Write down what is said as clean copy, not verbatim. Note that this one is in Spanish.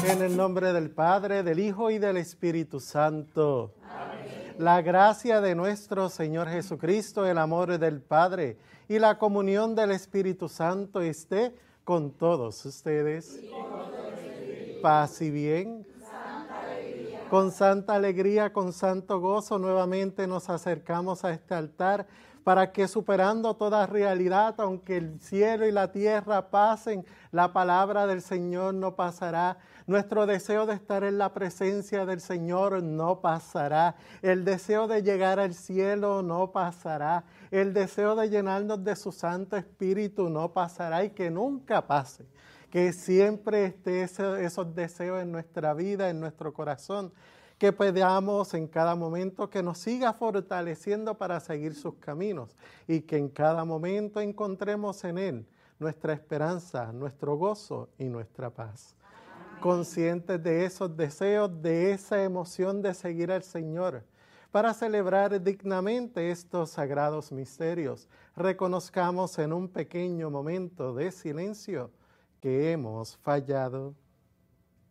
En el nombre del Padre, del Hijo y del Espíritu Santo. Amén. La gracia de nuestro Señor Jesucristo, el amor del Padre y la comunión del Espíritu Santo esté con todos ustedes. Paz y bien. Con santa alegría, con santo gozo, nuevamente nos acercamos a este altar para que, superando toda realidad, aunque el cielo y la tierra pasen, la palabra del Señor no pasará. Nuestro deseo de estar en la presencia del Señor no pasará. El deseo de llegar al cielo no pasará. El deseo de llenarnos de su Santo Espíritu no pasará y que nunca pase. Que siempre esté esos deseos en nuestra vida, en nuestro corazón, que podamos en cada momento, que nos siga fortaleciendo para seguir sus caminos y que en cada momento encontremos en Él nuestra esperanza, nuestro gozo y nuestra paz. Amén. Conscientes de esos deseos, de esa emoción de seguir al Señor, para celebrar dignamente estos sagrados misterios, reconozcamos en un pequeño momento de silencio que hemos fallado.